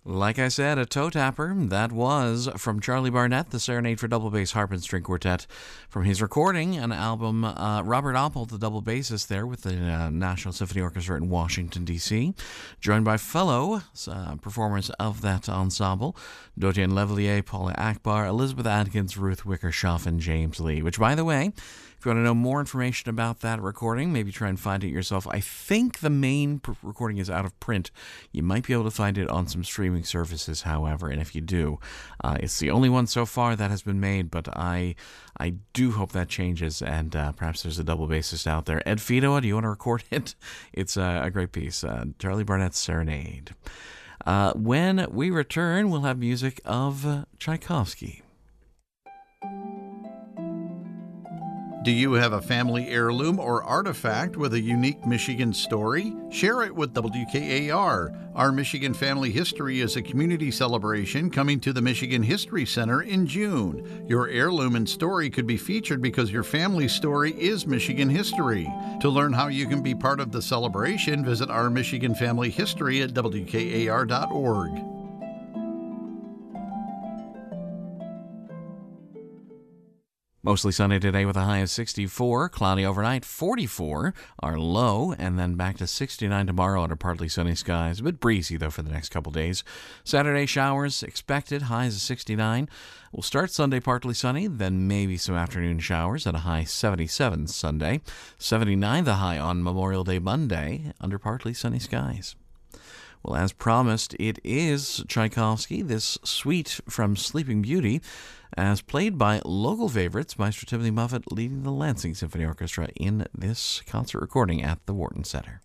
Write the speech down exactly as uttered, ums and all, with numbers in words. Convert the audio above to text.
Like I said, a toe tapper. That was from Charlie Barnett, the Serenade for Double Bass Harp and String Quartet. From his recording, an album, uh, Robert Oppel, the double bassist there with the uh, National Symphony Orchestra in Washington, D C, joined by fellow uh, performers of that ensemble, Dotien Levelier, Paula Akbar, Elizabeth Adkins, Ruth Wickershoff, and James Lee, which, by the way, if you want to know more information about that recording, maybe try and find it yourself. I think the main pr- recording is out of print. You might be able to find it on some streaming services, however, and if you do, uh, it's the only one so far that has been made, but I I do hope that changes, and uh, perhaps there's a double bassist out there. Ed Fido, do you want to record it? It's uh, a great piece, uh, Charlie Barnett's Serenade. Uh, when we return, we'll have music of uh, Tchaikovsky. Do you have a family heirloom or artifact with a unique Michigan story? Share it with W K A R. Our Michigan Family History is a community celebration coming to the Michigan History Center in June. Your heirloom and story could be featured because your family's story is Michigan history. To learn how you can be part of the celebration, visit Our Michigan Family History at W K A R dot org. Mostly sunny today with a high of sixty-four, cloudy overnight, forty-four, our low, and then back to sixty-nine tomorrow under partly sunny skies. A bit breezy, though, for the next couple days. Saturday showers expected, highs of sixty-nine. We'll start Sunday partly sunny, then maybe some afternoon showers at a high seventy-seven Sunday. seventy-nine the high on Memorial Day Monday under partly sunny skies. Well, as promised, it is Tchaikovsky, this suite from Sleeping Beauty, as played by local favorites, Maestro Timothy Muffet leading the Lansing Symphony Orchestra in this concert recording at the Wharton Center.